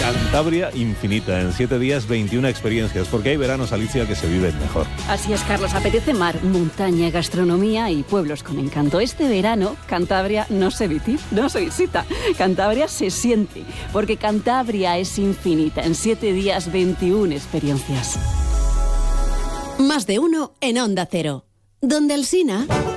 Cantabria infinita, en 7 días 21 experiencias, porque hay veranos, Alicia, que se viven mejor. Así es, Carlos, apetece mar, montaña, gastronomía y pueblos con encanto. Este verano, Cantabria no se visita, Cantabria se siente, porque Cantabria es infinita, en 7 días 21 experiencias. Más de uno en Onda Cero. Donde Alsina...